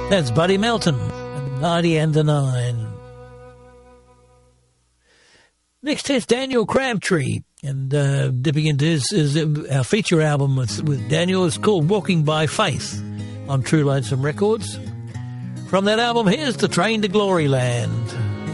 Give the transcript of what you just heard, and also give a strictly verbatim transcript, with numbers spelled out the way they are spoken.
That's Buddy Melton and ninety and the nine. Next is Daniel Crabtree, and uh, dipping into his, his our feature album with, with Daniel is called Walking by Faith on True Lonesome Records. From that album, here's The Train to Glory Land.